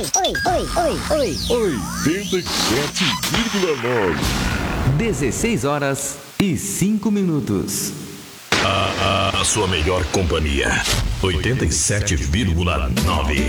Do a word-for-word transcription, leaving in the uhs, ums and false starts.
Oi, oi, oi, oi. oitenta e sete vírgula nove. dezesseis horas e cinco minutos. A, a, a sua melhor companhia. oitenta e sete vírgula nove.